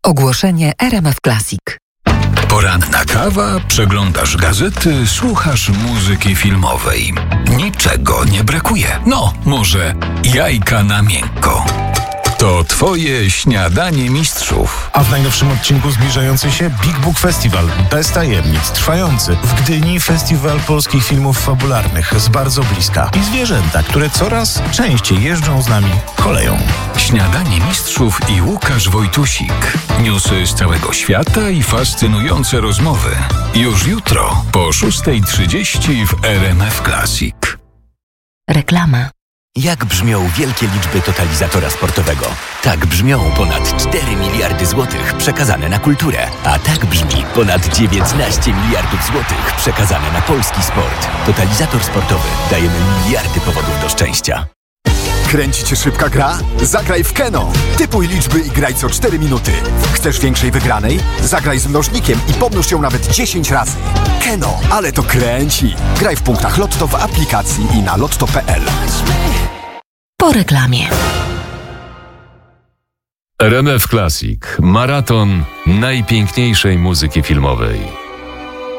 Ogłoszenie RMF Classic. Poranna kawa, przeglądasz gazety, słuchasz muzyki filmowej. Niczego nie brakuje. No, może jajka na miękko. To twoje śniadanie mistrzów. A w najnowszym odcinku zbliżający się Big Book Festival, bez tajemnic, trwający w Gdyni festiwal polskich filmów fabularnych z bardzo bliska i zwierzęta, które coraz częściej jeżdżą z nami koleją. Śniadanie mistrzów i Łukasz Wojtusik. Newsy z całego świata i fascynujące rozmowy. Już jutro po 6:30 w RMF Classic. Reklama. Jak brzmią wielkie liczby totalizatora sportowego? Tak brzmią ponad 4 miliardy złotych przekazane na kulturę. A tak brzmi ponad 19 miliardów złotych przekazane na polski sport. Totalizator sportowy. Dajemy miliardy powodów do szczęścia. Kręci cię szybka gra? Zagraj w Keno. Typuj liczby i graj co 4 minuty. Chcesz większej wygranej? Zagraj z mnożnikiem i pomnóż ją nawet 10 razy. Keno, ale to kręci. Graj w punktach Lotto w aplikacji i na lotto.pl. Po reklamie. RMF Classic. Maraton najpiękniejszej muzyki filmowej.